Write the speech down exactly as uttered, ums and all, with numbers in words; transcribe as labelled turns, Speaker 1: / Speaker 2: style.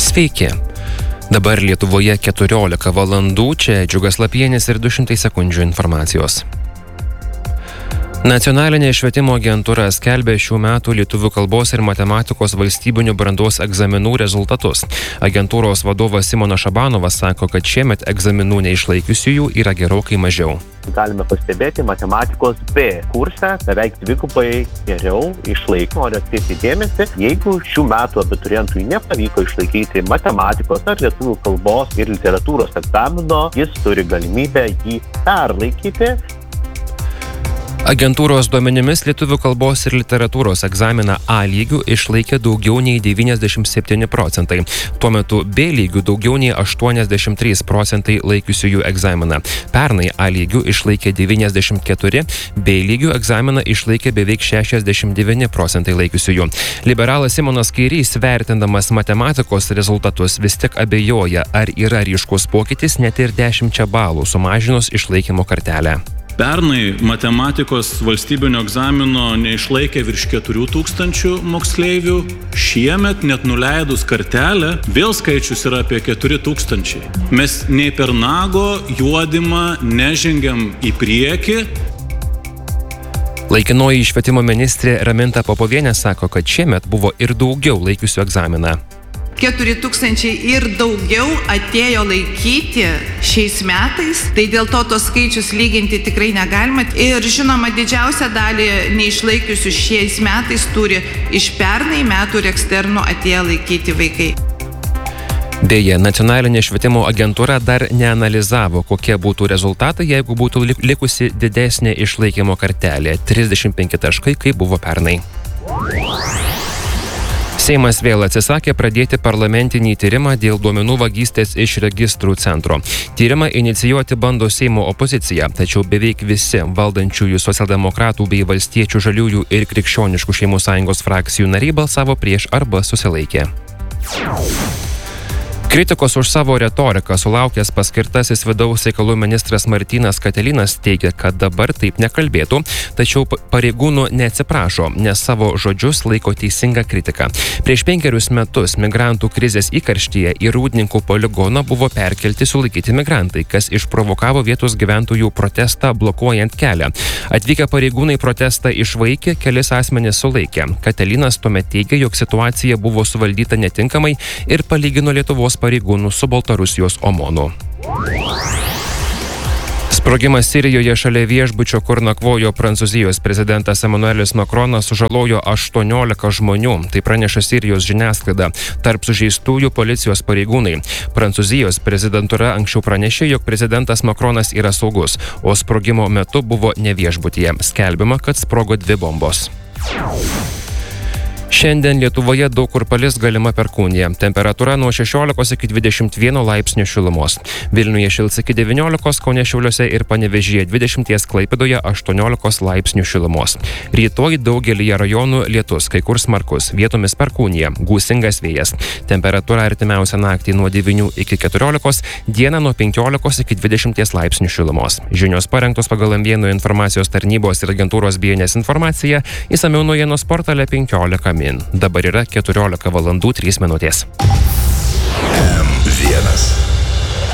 Speaker 1: Sveiki. Dabar Lietuvoje keturiolika valandų, čia Džiugas Lapienis ir du šimtai sekundžių informacijos. Nacionalinė švietimo agentūra skelbia šių metų lietuvių kalbos ir matematikos valstybinių brandos egzaminų rezultatus. Agentūros vadovas Simonas Šabanovas sako, kad šiemet egzaminų neišlaikiusiųjų yra gerokai mažiau.
Speaker 2: Galime pastebėti matematikos B kurse beveik dvigubai geriau išlaiko. Noriu atkreipti dėmesį, jeigu šių metų abiturientui nepavyko išlaikyti matematikos ar lietuvių kalbos ir literatūros egzamino, jis turi galimybę jį perlaikyti.
Speaker 1: Agentūros duomenimis lietuvių kalbos ir literatūros egzaminą A lygių išlaikė daugiau nei devyniasdešimt septyni procentai. Tuo metu B lygių daugiau nei aštuoniasdešimt trys procentai laikiusiųjų egzaminą. Pernai A lygių išlaikė devyniasdešimt keturi, B lygių egzaminą išlaikė beveik šešiasdešimt devyni procentai laikiusiųjų. Liberalas Simonas Kairys, vertindamas matematikos rezultatus, vis tik abejoja, ar yra ryškus pokytis net ir dešimčia balų sumažinus išlaikymo kartelę.
Speaker 3: Pernai matematikos valstybinio egzamino neišlaikė virš keturių tūkstančių moksleivių. Šiemet, net nuleidus kartelę, vėl skaičius yra apie keturi tūkstančiai. Mes nei per nago juodimą nežengiam į priekį.
Speaker 1: Laikinoji švietimo ministrė Raminta Popovienė sako, kad šiemet buvo ir daugiau laikiusių egzaminą.
Speaker 4: keturi tūkstančiai ir daugiau atėjo laikyti šiais metais, tai dėl to tos skaičius lyginti tikrai negalima. Ir žinoma, didžiausią dalį neišlaikiusių šiais metais turi iš pernai metų ir eksterno atėję laikyti vaikai.
Speaker 1: Deja, nacionalinė švietimo agentūra dar neanalizavo, kokie būtų rezultatai, jeigu būtų likusi didesnė išlaikymo kartelė - trisdešimt penki taškai, kaip buvo pernai. Seimas vėl atsisakė pradėti parlamentinį tyrimą dėl duomenų vagystės iš registrų centro. Tyrimą inicijuoti bando Seimo opozicija, tačiau beveik visi valdančiųjų socialdemokratų bei valstiečių žaliųjų ir krikščioniškų šeimų sąjungos frakcijų nariai balsavo prieš arba susilaikė. Kritikos už savo retoriką sulaukęs paskirtasis vidaus reikalų ministras Martynas Katilinas teigia, kad dabar taip nekalbėtų, tačiau pareigūnų neatsiprašo, nes savo žodžius laiko teisingą kritiką. Prieš penkerius metus migrantų krizės įkarštyje į Rūdninkų poligoną buvo perkelti sulaikyti migrantai, kas išprovokavo vietos gyventojų protestą blokuojant kelią. Atvykę pareigūnai protestą išvaikė, kelis asmenis sulaikė. Katilinas tuomet teigė, jog situacija buvo suvaldyta netinkamai ir palygino Lietuvos pareigūnų su Baltarusijos OMONu. Sprogimas Sirijoje šalia viešbučio, kur nakvojo Prancūzijos prezidentas Emmanuelis Macronas, sužalojo aštuoniolika žmonių. Tai praneša Sirijos žiniasklaida. Tarp sužeistųjų policijos pareigūnai. Prancūzijos prezidentūra anksčiau pranešė, jog prezidentas Macronas yra saugus, o sprogimo metu buvo ne viešbutyje. Skelbiama, kad sprogo dvi bombos. Šiandien Lietuvoje daug kur palis galima perkūnija. Temperatūra nuo šešiolikos iki dvidešimt vieno laipsnių šilumos. Vilniuje šils iki devyniolikos, Kaune, Šiauliuose ir Panevėžyje dvidešimt, Klaipėdoje aštuoniolikos laipsnių šilumos. Rytoj daugelyje rajonų lietus, kai kur smarkus, vietomis perkūnija, gūsingas vėjas. Temperatūra artimiausią naktį nuo devynių iki keturiolikos, dieną nuo penkiolikos iki dvidešimt laipsnių šilumos. Žinios parengtos pagal M vieno informacijos tarnybos ir agentūros B N S informaciją, išsamiau naujienos portale penkiolika min. Dabar yra keturiolika valandų trys minutės.
Speaker 5: M vienas.